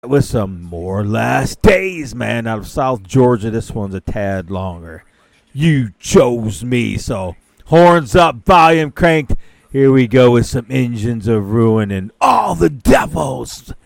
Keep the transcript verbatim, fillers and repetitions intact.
with some more last days, man, out of South Georgia. This one's a tad longer. You chose me, so horns up, volume cranked. Here we go with some engines of ruin and all the devils